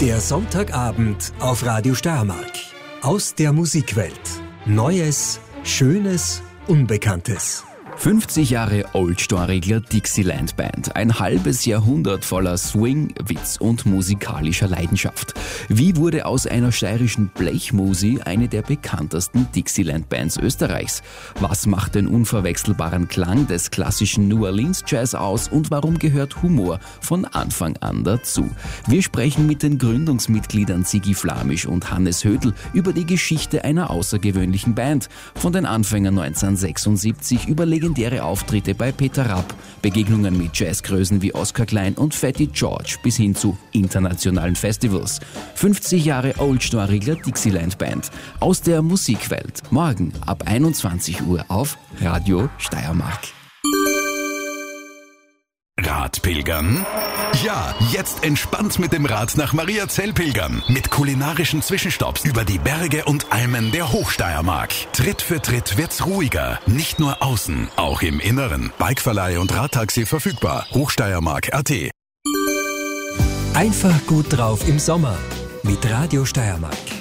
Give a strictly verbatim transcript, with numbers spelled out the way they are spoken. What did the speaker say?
Der Sonntagabend auf Radio Steiermark. Aus der Musikwelt. Neues, Schönes, Unbekanntes. fünfzig Jahre Old Storegler Dixieland Band. Ein halbes Jahrhundert voller Swing, Witz und musikalischer Leidenschaft. Wie wurde aus einer steirischen Blechmusi eine der bekanntesten Dixieland Bands Österreichs? Was macht den unverwechselbaren Klang des klassischen New Orleans Jazz aus und warum gehört Humor von Anfang an dazu? Wir sprechen mit den Gründungsmitgliedern Sigi Flamisch und Hannes Hödl über die Geschichte einer außergewöhnlichen Band. Von den Anfängen neunzehnhundertsechsundsiebzig über legendäre Auftritte bei Peter Rapp, Begegnungen mit Jazzgrößen wie Oskar Klein und Fatty George bis hin zu internationalen Festivals. fünfzig Jahre Old Storegler Dixieland Band aus der Musikwelt. Morgen ab einundzwanzig Uhr auf Radio Steiermark. Radpilgern? Ja, jetzt entspannt mit dem Rad nach Mariazell pilgern. Mit kulinarischen Zwischenstopps über die Berge und Almen der Hochsteiermark. Tritt für Tritt wird's ruhiger. Nicht nur außen, auch im Inneren. Bikeverleih und Radtaxi verfügbar. Hochsteiermark Punkt at. Einfach gut drauf im Sommer mit Radio Steiermark.